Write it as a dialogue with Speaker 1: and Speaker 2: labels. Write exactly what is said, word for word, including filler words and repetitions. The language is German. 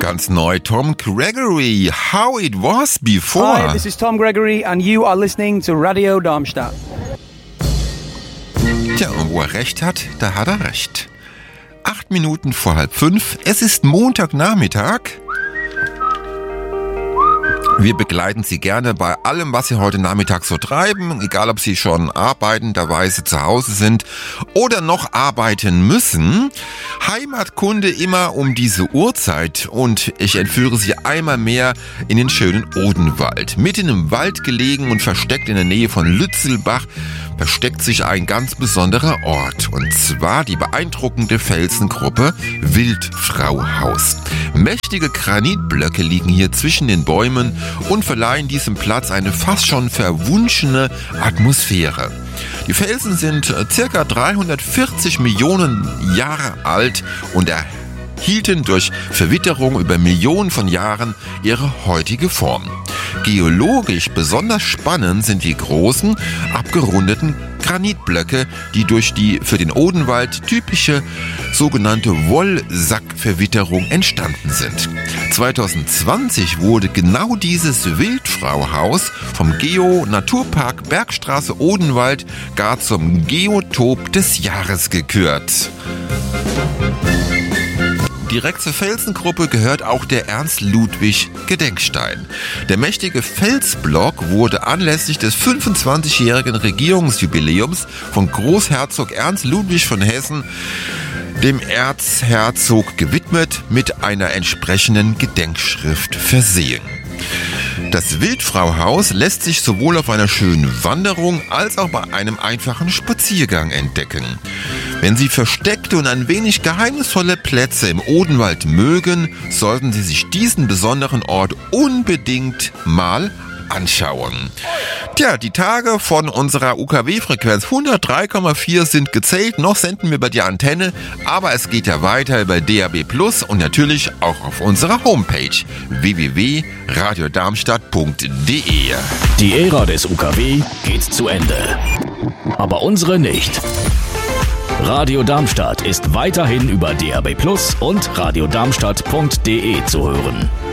Speaker 1: ganz neu Tom Gregory, How It Was Before.
Speaker 2: Hi, this is Tom Gregory and you are listening to Radio Darmstadt.
Speaker 1: Tja, und wo er recht hat, da hat er recht. Acht Minuten vor halb fünf, es ist Montagnachmittag. Wir begleiten Sie gerne bei allem, was Sie heute Nachmittag so treiben, egal ob Sie schon arbeitenderweise zu Hause sind oder noch arbeiten müssen. Heimatkunde immer um diese Uhrzeit und ich entführe Sie einmal mehr in den schönen Odenwald. Mitten im Wald gelegen und versteckt in der Nähe von Lützelbach versteckt sich ein ganz besonderer Ort, und zwar die beeindruckende Felsengruppe Wildfrauhaus. Mächtige Granitblöcke liegen hier zwischen den Bäumen und verleihen diesem Platz eine fast schon verwunschene Atmosphäre. Die Felsen sind ca. dreihundertvierzig Millionen Jahre alt und erhielten durch Verwitterung über Millionen von Jahren ihre heutige Form. Geologisch besonders spannend sind die großen, abgerundeten Granitblöcke, die durch die für den Odenwald typische sogenannte Wollsackverwitterung entstanden sind. zwanzig zwanzig wurde genau dieses Wildfrauhaus vom Geo-Naturpark Bergstraße Odenwald gar zum Geotop des Jahres gekürt. Direkt zur Felsengruppe gehört auch der Ernst-Ludwig-Gedenkstein. Der mächtige Felsblock wurde anlässlich des fünfundzwanzigjährigen Regierungsjubiläums von Großherzog Ernst Ludwig von Hessen dem Erzherzog gewidmet, mit einer entsprechenden Gedenkschrift versehen. Das Wildfrauhaus lässt sich sowohl auf einer schönen Wanderung als auch bei einem einfachen Spaziergang entdecken. Wenn Sie versteckte und ein wenig geheimnisvolle Plätze im Odenwald mögen, sollten Sie sich diesen besonderen Ort unbedingt mal anschauen. Tja, die Tage von unserer U K W-Frequenz hundertdrei Komma vier sind gezählt, noch senden wir über die Antenne, aber es geht ja weiter über D A B plus und natürlich auch auf unserer Homepage w w w punkt radio darmstadt punkt d e.
Speaker 3: Die Ära des U K W geht zu Ende, aber unsere nicht. Radio Darmstadt ist weiterhin über D A B plus und radio darmstadt punkt d e zu hören.